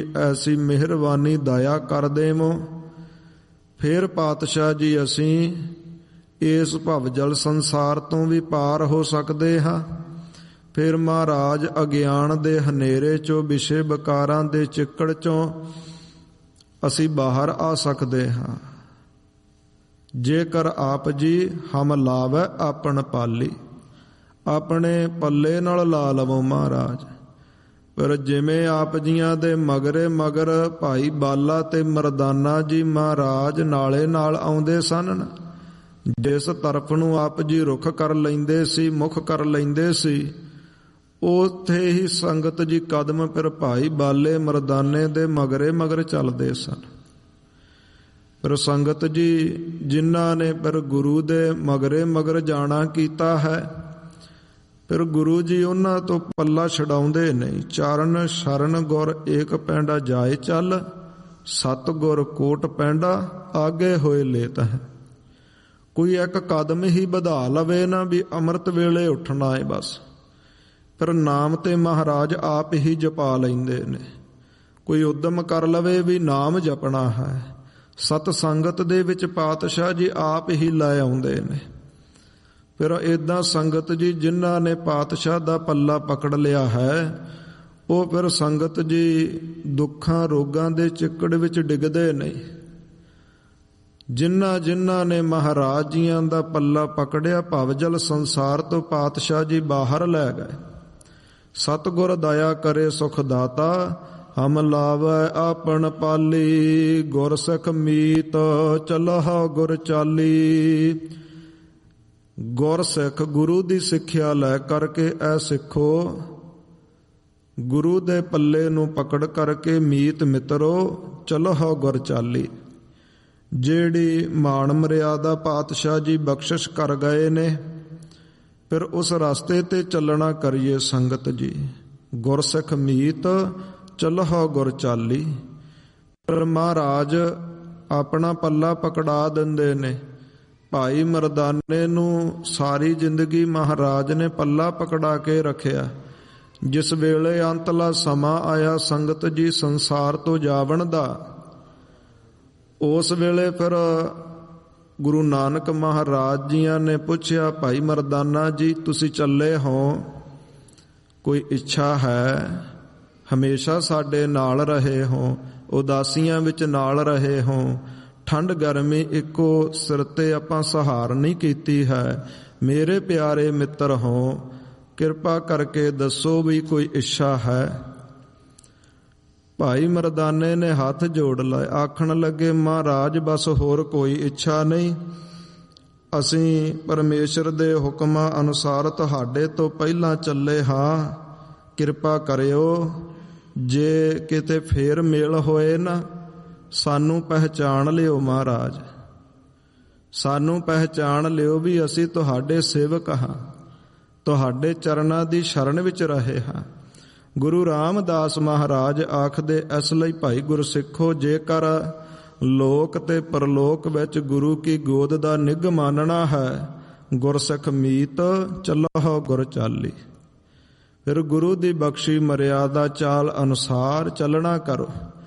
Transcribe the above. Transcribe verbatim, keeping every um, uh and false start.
ਐਸੀ ਮਿਹਰਬਾਨੀ ਦਇਆ ਕਰ ਦੇਵੋ। ਫਿਰ ਪਾਤਸ਼ਾਹ ਜੀ ਅਸੀਂ ਇਸ ਭਵਜਲ ਸੰਸਾਰ ਤੋਂ ਵੀ ਪਾਰ ਹੋ ਸਕਦੇ ਹਾਂ। ਫਿਰ ਮਹਾਰਾਜ ਅਗਿਆਨ ਦੇ ਹਨੇਰੇ ਚੋਂ, ਵਿਸ਼ੇ ਵਿਕਾਰਾਂ ਦੇ ਚਿੱਕੜ ਚੋਂ ਅਸੀਂ ਬਾਹਰ ਆ ਸਕਦੇ ਹਾਂ। ਜੇਕਰ ਆਪ ਜੀ ਹਮ ਲਾਵੈ ਆਪਣ ਪਾਲੀ, ਆਪਣੇ ਪੱਲੇ ਨਾਲ ਲਾ ਲਵੋ ਮਹਾਰਾਜ। ਪਰ ਜਿਵੇਂ ਆਪ ਜੀਆਂ ਦੇ ਮਗਰੇ ਮਗਰ ਭਾਈ ਬਾਲਾ ਤੇ ਮਰਦਾਨਾ ਜੀ ਮਹਾਰਾਜ ਨਾਲੇ ਨਾਲ ਆਉਂਦੇ ਸਨ, ਜਿਸ ਤਰਫ ਨੂੰ ਆਪ ਜੀ ਰੁਖ ਕਰ ਲੈਂਦੇ ਸੀ, ਮੁਖ ਕਰ ਲੈਂਦੇ ਸੀ, ਉੱਥੇ ਹੀ ਸੰਗਤ ਜੀ ਕਦਮ ਫਿਰ ਭਾਈ ਬਾਲੇ ਮਰਦਾਨੇ ਦੇ ਮਗਰੇ ਮਗਰ ਚੱਲਦੇ ਸਨ। ਪਰ ਸੰਗਤ ਜੀ ਜਿਨ੍ਹਾਂ ਨੇ ਪਰ ਗੁਰੂ ਦੇ ਮਗਰੇ ਮਗਰ ਜਾਣਾ ਕੀਤਾ ਹੈ, ਫਿਰ ਗੁਰੂ ਜੀ ਉਹਨਾਂ ਤੋਂ ਪੱਲਾ ਛਡਾਉਂਦੇ ਨਹੀਂ। ਚਾਰਨ ਸ਼ਰਨ ਗੁਰ ਏਕ ਪੈਂਡਾ ਜਾਏ ਚੱਲ, ਸਤ ਗੁਰ ਕੋਟ ਪੈਂਡਾ ਆਗੇ ਹੋਏ ਲੇਤ ਹੈ। ਕੋਈ ਇੱਕ ਕਦਮ ਹੀ ਵਧਾ ਲਵੇ ਨਾ ਵੀ ਅੰਮ੍ਰਿਤ ਵੇਲੇ ਉੱਠਣਾ ਹੈ ਬਸ, ਫਿਰ ਨਾਮ ਤੇ ਮਹਾਰਾਜ ਆਪ ਹੀ ਜਪਾ ਲੈਂਦੇ ਨੇ। ਕੋਈ ਉਦਮ ਕਰ ਲਵੇ ਵੀ ਨਾਮ ਜਪਣਾ ਹੈ, ਸਤ ਸੰਗਤ ਦੇ ਵਿੱਚ ਪਾਤਸ਼ਾਹ ਜੀ ਆਪ ਹੀ ਲੈ ਆਉਂਦੇ ਨੇ। ਫਿਰ ਏਦਾਂ ਸੰਗਤ ਜੀ ਜਿਨ੍ਹਾਂ ਨੇ ਪਾਤਸ਼ਾਹ ਦਾ ਪੱਲਾ ਪਕੜ ਲਿਆ ਹੈ, ਉਹ ਫਿਰ ਸੰਗਤ ਜੀ ਦੁੱਖਾਂ ਰੋਗਾਂ ਦੇ ਚਿੱਕੜ ਵਿੱਚ ਡਿੱਗਦੇ ਨਹੀਂ। ਜਿਨ੍ਹਾਂ ਜਿਨ੍ਹਾਂ ਨੇ ਮਹਾਰਾਜ ਜੀਆਂ ਦਾ ਪੱਲਾ ਪਕੜਿਆ, ਭਵਜਲ ਸੰਸਾਰ ਤੋਂ ਪਾਤਸ਼ਾਹ ਜੀ ਬਾਹਰ ਲੈ ਗਏ। ਸਤਿਗੁਰ ਦਇਆ ਕਰੇ ਸੁਖ ਦਾਤਾ, ਹਮ ਲਾਵੈ ਆਪਣ ਪਾਲੀ। ਗੁਰ ਸਿੱਖ ਮੀਤ ਚਲਹ ਗੁਰ ਚਾਲੀ। ਗੁਰ ਸਿੱਖ ਗੁਰੂ ਦੀ ਸਿੱਖਿਆ ਲੈ ਕਰਕੇ ਐ ਸਿੱਖੋ, ਗੁਰੂ ਦੇ ਪੱਲੇ ਨੂੰ ਪਕੜ ਕਰਕੇ ਮੀਤ ਮਿੱਤਰੋ ਚਲਹ ਗੁਰ ਚਾਲੀ। ਜਿਹੜੀ ਮਾਣ ਮਰਿਆਦਾ ਪਾਤਸ਼ਾਹ ਜੀ ਬਖਸ਼ਿਸ਼ ਕਰ ਗਏ ਨੇ, ਫਿਰ ਉਸ ਰਸਤੇ ਤੇ ਚੱਲਣਾ ਕਰੀਏ ਸੰਗਤ ਜੀ। ਗੁਰ ਸਿੱਖ ਮੀਤ ਚਲਹ ਗੁਰ ਚਾਲੀ। ਪਰ ਮਹਾਰਾਜ ਆਪਣਾ ਪੱਲਾ ਪਕੜਾ ਦਿੰਦੇ ਨੇ। ਭਾਈ ਮਰਦਾਨੇ ਨੂੰ ਸਾਰੀ ਜ਼ਿੰਦਗੀ ਮਹਾਰਾਜ ਨੇ ਪੱਲਾ ਪਕੜਾ ਕੇ ਰੱਖਿਆ। ਜਿਸ ਵੇਲੇ ਅੰਤਲਾ ਸਮਾਂ ਆਇਆ ਸੰਗਤ ਜੀ ਸੰਸਾਰ ਤੋਂ ਜਾਵਣ ਦਾ, ਉਸ ਵੇਲੇ ਫਿਰ ਗੁਰੂ ਨਾਨਕ ਮਹਾਰਾਜ ਜੀਆਂ ਨੇ ਪੁੱਛਿਆ, ਭਾਈ ਮਰਦਾਨਾ ਜੀ ਤੁਸੀਂ ਚੱਲੇ ਹੋ, ਕੋਈ ਇੱਛਾ ਹੈ? ਹਮੇਸ਼ਾ ਸਾਡੇ ਨਾਲ ਰਹੇ ਹੋ, ਉਦਾਸੀਆਂ ਵਿੱਚ ਨਾਲ ਰਹੇ ਹੋ, ਠੰਡ ਗਰਮੀ ਇੱਕੋ ਸਿਰ ਤੇ ਆਪਾਂ ਸਹਾਰ ਨਹੀਂ ਕੀਤੀ ਹੈ। ਮੇਰੇ ਪਿਆਰੇ ਮਿੱਤਰ ਹੋ, ਕਿਰਪਾ ਕਰਕੇ ਦੱਸੋ ਵੀ ਕੋਈ ਇੱਛਾ ਹੈ? ਭਾਈ ਮਰਦਾਨੇ ਨੇ ਹੱਥ ਜੋੜ ਲਏ, ਆਖਣ ਲੱਗੇ ਮਹਾਰਾਜ ਬਸ ਹੋਰ ਕੋਈ ਇੱਛਾ ਨਹੀਂ। ਅਸੀਂ ਪਰਮੇਸ਼ਰ ਦੇ ਹੁਕਮਾਂ ਅਨੁਸਾਰ ਤੁਹਾਡੇ ਤੋਂ ਪਹਿਲਾਂ ਚੱਲੇ ਹਾਂ। ਕਿਰਪਾ ਕਰਿਓ, ਜੇ ਕਿਤੇ ਫੇਰ ਮੇਲ ਹੋਏ ਨਾ ਸਾਨੂੰ ਪਹਿਚਾਣ ਲਿਓ ਮਹਾਰਾਜ, ਸਾਨੂੰ ਪਹਿਚਾਣ ਲਿਓ ਵੀ ਅਸੀਂ ਤੁਹਾਡੇ ਸੇਵਕ ਹਾਂ, ਤੁਹਾਡੇ ਚਰਨਾਂ ਦੀ ਸ਼ਰਨ ਵਿੱਚ ਰਹੇ ਹਾਂ। ਗੁਰੂ ਰਾਮਦਾਸ ਮਹਾਰਾਜ ਆਖਦੇ, ਇਸ ਲਈ ਭਾਈ ਗੁਰਸਿੱਖੋ, ਜੇਕਰ ਲੋਕ ਤੇ ਪਰਲੋਕ ਵਿੱਚ ਗੁਰੂ ਕੀ ਗੋਦ ਦਾ ਨਿੱਘ ਮਾਨਣਾ ਹੈ, ਗੁਰਸਿੱਖ ਮੀਤ ਚੱਲਹੁ ਗੁਰ ਚਾਲੀ। ਫਿਰ ਗੁਰੂ ਦੀ ਬਖਸ਼ੀ ਮਰਿਆਦਾ ਚਾਲ ਅਨੁਸਾਰ ਚੱਲਣਾ ਕਰੋ।